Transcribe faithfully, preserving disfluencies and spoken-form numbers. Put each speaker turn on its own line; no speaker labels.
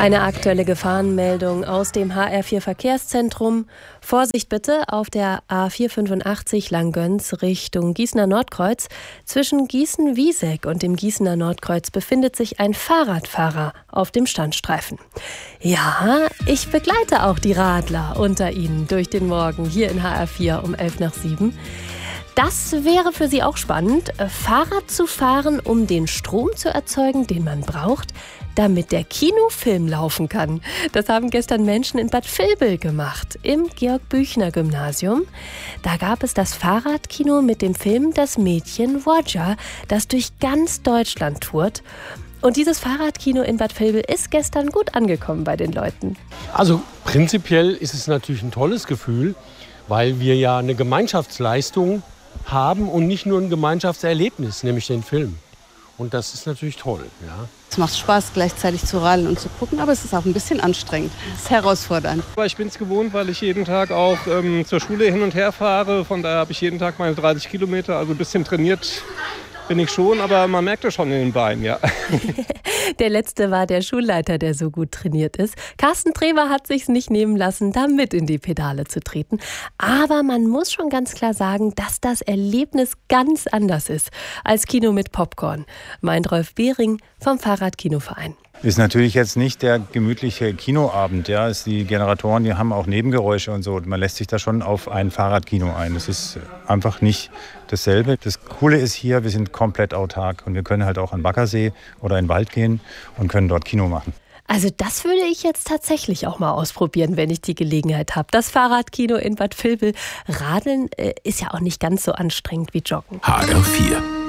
Eine aktuelle Gefahrenmeldung aus dem H R vier Verkehrszentrum. Vorsicht bitte auf der A vierhundertfünfundachtzig Langgöns Richtung Gießener Nordkreuz. Zwischen Gießen-Wieseck und dem Gießener Nordkreuz befindet sich ein Fahrradfahrer auf dem Standstreifen. Ja, ich begleite auch die Radler unter Ihnen durch den Morgen hier in H R vier um elf nach sieben. Das wäre für Sie auch spannend, Fahrrad zu fahren, um den Strom zu erzeugen, den man braucht, damit der Kinofilm laufen kann. Das haben gestern Menschen in Bad Vilbel gemacht, im Georg-Büchner-Gymnasium. Da gab es das Fahrradkino mit dem Film Das Mädchen Wodja, das durch ganz Deutschland tourt. Und dieses Fahrradkino in Bad Vilbel ist gestern gut angekommen bei den Leuten.
Also prinzipiell ist es natürlich ein tolles Gefühl, weil wir ja eine Gemeinschaftsleistung haben und nicht nur ein Gemeinschaftserlebnis, nämlich den Film. Und das ist natürlich toll. Ja.
Es macht Spaß, gleichzeitig zu radeln und zu gucken, aber es ist auch ein bisschen anstrengend. Es ist herausfordernd.
Ich bin es gewohnt, weil ich jeden Tag auch ähm, zur Schule hin und her fahre. Von daher habe ich jeden Tag meine dreißig Kilometer, also ein bisschen trainiert bin ich schon, aber man merkt es schon in den Beinen, ja.
Der letzte war der Schulleiter, der so gut trainiert ist. Carsten Treber hat sich's nicht nehmen lassen, da mit in die Pedale zu treten. Aber man muss schon ganz klar sagen, dass das Erlebnis ganz anders ist als Kino mit Popcorn, meint Rolf Behring vom Fahrradkinoverein.
Ist natürlich jetzt nicht der gemütliche Kinoabend. Ja. Es, die Generatoren, die haben auch Nebengeräusche und so. Man lässt sich da schon auf ein Fahrradkino ein. Das ist einfach nicht dasselbe. Das Coole ist hier, wir sind komplett autark und wir können halt auch an den Baggersee oder in den Wald gehen und können dort Kino machen.
Also das würde ich jetzt tatsächlich auch mal ausprobieren, wenn ich die Gelegenheit habe. Das Fahrradkino in Bad Vilbel. Radeln äh, ist ja auch nicht ganz so anstrengend wie Joggen.
H R vier